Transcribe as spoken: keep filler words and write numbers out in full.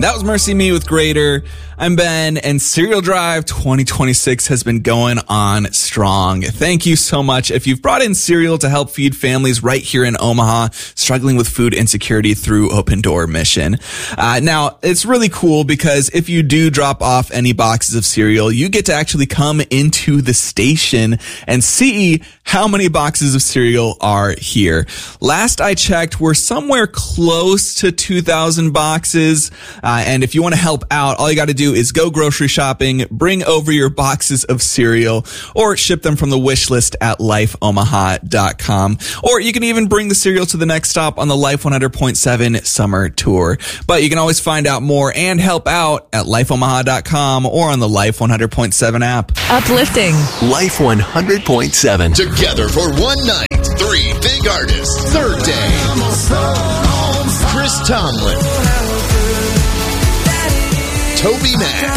That was Mercy Me with Greater. I'm Ben, and Cereal Drive twenty twenty-six has been going on strong. Thank you so much. If you've brought in cereal to help feed families right here in Omaha struggling with food insecurity through Open Door Mission. Uh, now, it's really cool because if you do drop off any boxes of cereal, you get to actually come into the station and see how many boxes of cereal are here. Last I checked, we're somewhere close to two thousand boxes. Uh, and if you want to help out, all you got to do is go grocery shopping, bring over your boxes of cereal, or ship them from the wish list at life omaha dot com. Or you can even bring the cereal to the next stop on the Life one hundred point seven summer tour. But you can always find out more and help out at life omaha dot com or on the Life one hundred point seven app. Uplifting. Life one hundred point seven. Together for one night. Three big artists. Third day. Chris Tomlin. Toby Mac.